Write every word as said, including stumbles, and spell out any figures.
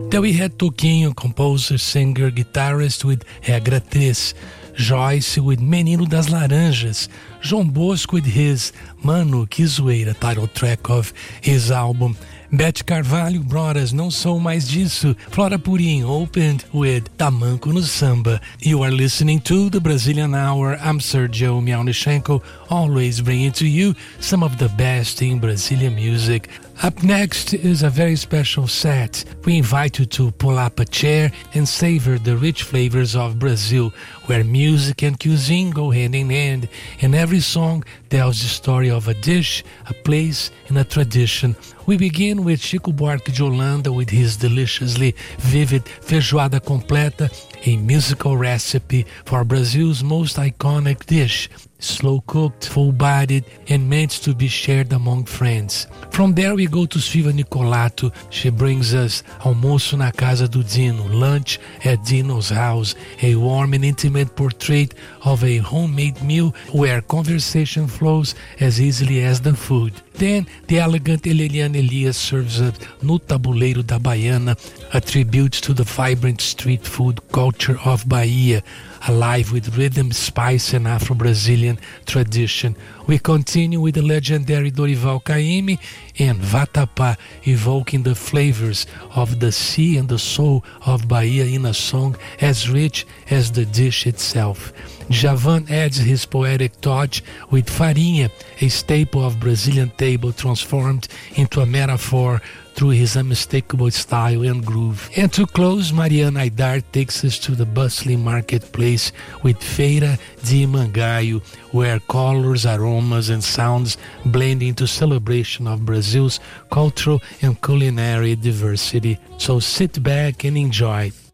Then we had Toquinho, composer, singer, guitarist with Regra três, Joyce with Menino das Laranjas, João Bosco with his Mano Que Zoeira title track of his album. Beth Carvalho brought us Não Sou Mais Disso. Flora Purim opened with Tamanco no Samba. You are listening to the Brazilian Hour. I'm Sergio Miaunichenko, always bringing to you some of the best in Brazilian music. Up next is a very special set. We invite you to pull up a chair and savor the rich flavors of Brazil, where music and cuisine go hand in hand, and every song tells the story of a dish, a place, and a tradition. We begin with Chico Buarque de Holanda with his deliciously vivid feijoada completa, a musical recipe for Brazil's most iconic dish, slow-cooked, full-bodied, and meant to be shared among friends. From there we go to Silvia Nicolato. She brings us Almoço na Casa do Dino, lunch at Dino's house, a warm and intimate portrait of a homemade meal where conversation flows as easily as the food. Then the elegant Eleliane Elias serves up No Tabuleiro da Baiana, a tribute to the vibrant street food culture of Bahia, alive with rhythm, spice, and Afro-Brazilian tradition. We continue with the legendary Dorival Caymmi and Vatapá, evoking the flavors of the sea and the soul of Bahia in a song as rich as the dish itself. Djavan adds his poetic touch with Farinha, a staple of Brazilian table transformed into a metaphor through his unmistakable style and groove. And to close, Mariana Aidar takes us to the bustling marketplace with Feira de Mangaio, where colors, aromas, and sounds blend into celebration of Brazil's cultural and culinary diversity. So sit back and enjoy.